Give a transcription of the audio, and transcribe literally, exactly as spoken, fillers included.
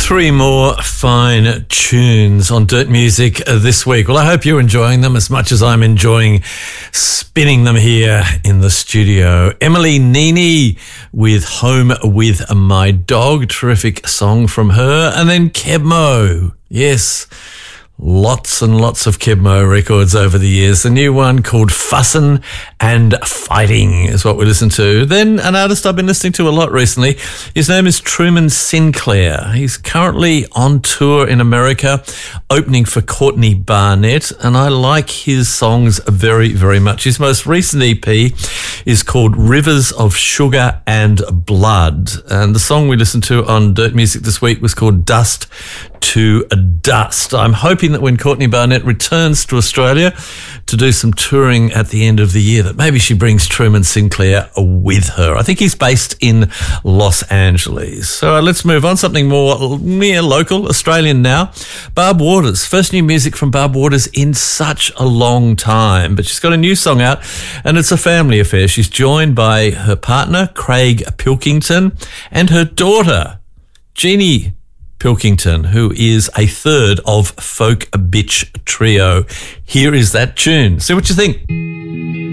Three more fine tunes on Dirt Music this week. Well, I hope you're enjoying them as much as I'm enjoying spinning them here in the studio. Emily Nini with Home With My Dog, terrific song from her. And then Kebmo, yes, lots and lots of Kebmo records over the years. The new one called Fussin' and Fighting is what we listen to. Then an artist I've been listening to a lot recently. His name is Truman Sinclair. He's currently on tour in America, opening for Courtney Barnett, and I like his songs very, very much. His most recent E P is called Rivers of Sugar and Blood, and the song we listened to on Dirt Music this week was called Dust to Dust. I'm hoping that when Courtney Barnett returns to Australia to do some touring at the end of the year, that maybe she brings Truman Sinclair with her. I think he's based in Los Angeles. So let's move on. Something more near local, Australian now. Barb Waters. First new music from Barb Waters in such a long time. But she's got a new song out, and it's a family affair. She's joined by her partner, Craig Pilkington, and her daughter, Jeannie Pilkington, who is a third of Folk Bitch Trio. Here is that tune. See what you think.